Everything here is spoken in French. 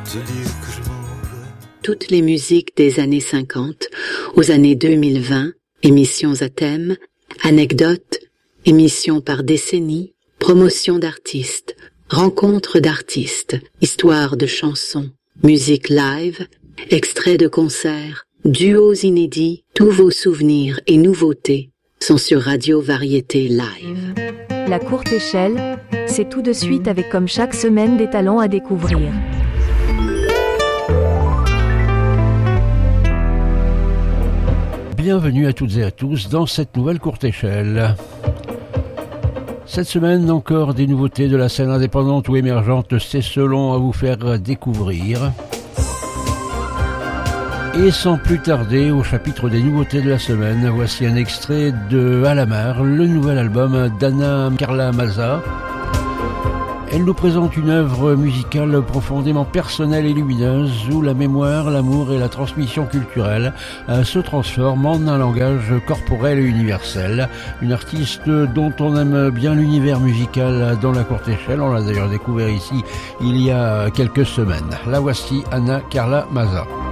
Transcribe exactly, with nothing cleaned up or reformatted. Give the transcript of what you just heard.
te dire que je m'en vais. Toutes les musiques des années cinquante aux années deux mille vingt, émissions à thème, anecdotes, émissions par décennie, promotion d'artistes, rencontres d'artistes, histoires de chansons, musique live, extraits de concerts, duos inédits, tous vos souvenirs et nouveautés sont sur Radio Variété Live. La courte échelle, c'est tout de suite avec comme chaque semaine des talents à découvrir. Bienvenue à toutes et à tous dans cette nouvelle courte échelle. Cette semaine, encore des nouveautés de la scène indépendante ou émergente, c'est selon à vous faire découvrir. Et sans plus tarder, au chapitre des nouveautés de la semaine, voici un extrait de À la mer, le nouvel album d'Anna Carla Maza. Elle nous présente une œuvre musicale profondément personnelle et lumineuse où la mémoire, l'amour et la transmission culturelle euh, se transforment en un langage corporel et universel. Une artiste dont on aime bien l'univers musical dans la courte échelle. On l'a d'ailleurs découvert ici il y a quelques semaines. La voici, Anna Carla Maza.